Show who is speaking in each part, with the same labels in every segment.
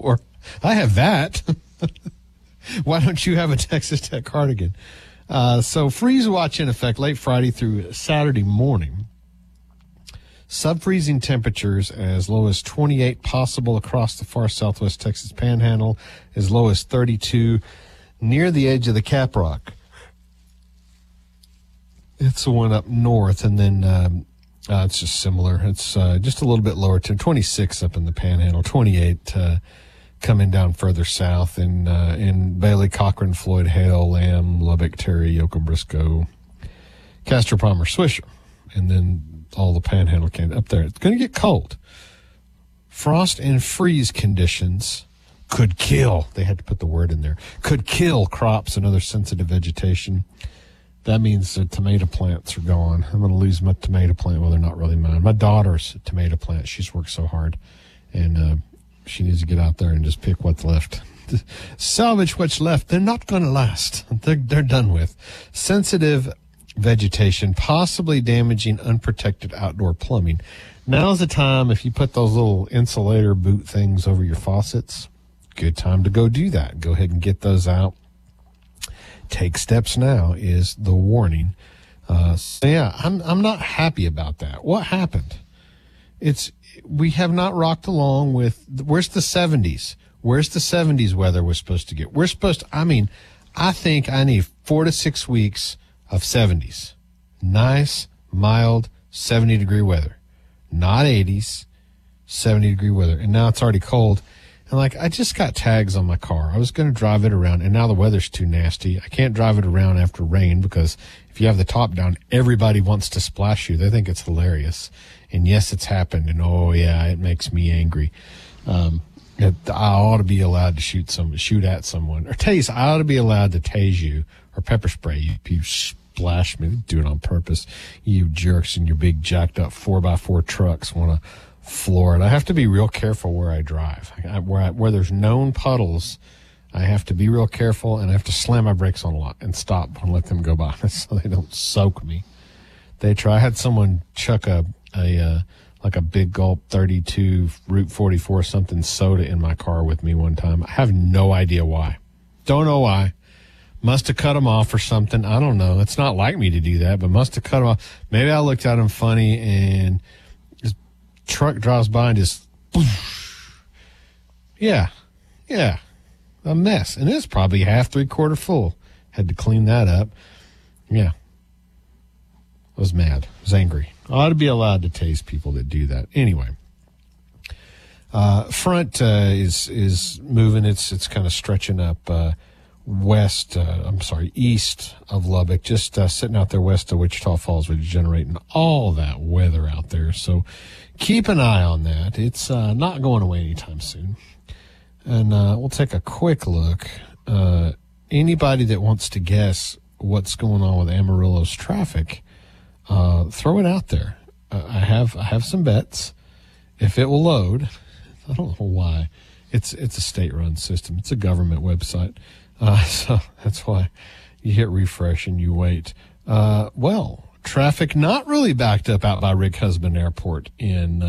Speaker 1: before. I have that. Why don't you have a Texas Tech cardigan? So freeze watch in effect late Friday through Saturday morning. Sub-freezing temperatures as low as 28 possible across the far southwest Texas panhandle, as low as 32 near the edge of the Cap Rock. It's the one up north, and then it's just similar. It's just a little bit lower to 26 up in the panhandle, 28 coming down further south in Bailey, Cochran, Floyd, Hale, Lamb, Lubbock, Terry, Yoakum, Briscoe, Castor, Palmer, Swisher, and then all the panhandle came up there. It's going to get cold. Frost and freeze conditions could kill. They had to put the word in there. Could kill crops and other sensitive vegetation. That means the tomato plants are gone. I'm going to lose my tomato plant. Well, they're not really mine. My daughter's tomato plant. She's worked so hard, and she needs to get out there and just pick what's left. Salvage what's left. They're not going to last. They're done with. Sensitive vegetation, possibly damaging unprotected outdoor plumbing. Now's the time, if you put those little insulator boot things over your faucets, good time to go do that. Go ahead and get those out. Take steps now is the warning. So yeah, I'm not happy about that. What happened? We have not rocked along with, where's the 70s? Where's the 70s weather we're supposed to get? I think I need 4 to 6 weeks of 70s. Nice, mild, 70-degree weather. Not 80s, 70-degree weather. And now it's already cold. And, I just got tags on my car. I was going to drive it around, and now the weather's too nasty. I can't drive it around after rain because if you have the top down, everybody wants to splash you. They think it's hilarious. And, yes, it's happened. And, oh, yeah, it makes me angry. I ought to be allowed to shoot at someone. Or I ought to be allowed to tase you or pepper spray you if you splash me. Do it on purpose. You jerks in your big jacked up 4x4 trucks want to floor it. I have to be real careful where I drive. Where there's known puddles, I have to be real careful, and I have to slam my brakes on a lot and stop and let them go by so they don't soak me. I had someone chuck a big gulp 32 Route 44 something soda in my car with me one time. I have no idea why. Don't know why. Must have cut him off or something. I don't know. It's not like me to do that, but must have cut him off. Maybe I looked at him funny, and his truck drives by and just, yeah, a mess. And it's probably half, 3/4 full. Had to clean that up. Yeah. I was mad. I was angry. I ought to be allowed to tase people that do that. Anyway. Front is moving. It's kind of stretching up east of Lubbock, just sitting out there west of Wichita Falls, which is generating all that weather out there. So keep an eye on that. It's not going away anytime soon. And we'll take a quick look. Anybody that wants to guess what's going on with Amarillo's traffic, throw it out there. I have some bets. If it will load, I don't know why. It's a state-run system. It's a government website. So that's why you hit refresh and you wait. Traffic not really backed up out by Rick Husband Airport in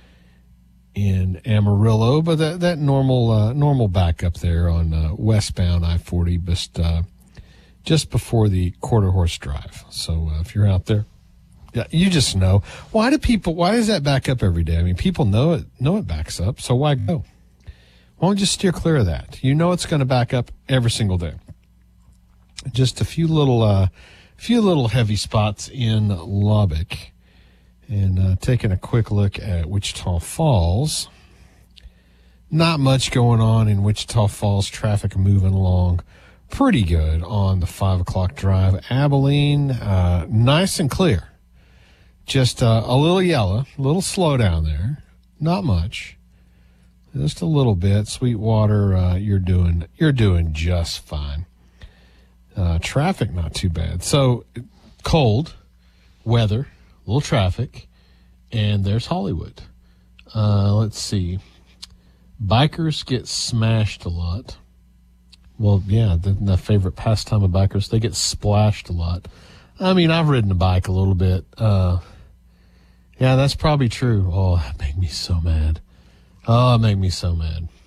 Speaker 1: Amarillo, but that normal backup there on westbound I-40, just before the Quarter Horse Drive. So if you're out there, yeah, you just know. Why does that back up every day? I mean, people know it backs up, so why go? Why don't you just steer clear of that? You know it's going to back up every single day. Just a few little heavy spots in Lubbock. And taking a quick look at Wichita Falls. Not much going on in Wichita Falls. Traffic moving along pretty good on the 5 o'clock drive. Abilene, nice and clear. Just a little yellow, a little slow down there. Not much. Just a little bit. Sweetwater, you're doing just fine. Traffic, not too bad. So, cold, weather, a little traffic, and there's Hollywood. Let's see. Bikers get smashed a lot. Well, yeah, the favorite pastime of bikers, they get splashed a lot. I mean, I've ridden a bike a little bit. Yeah, that's probably true. Oh, that made me so mad. Oh, it made me so mad.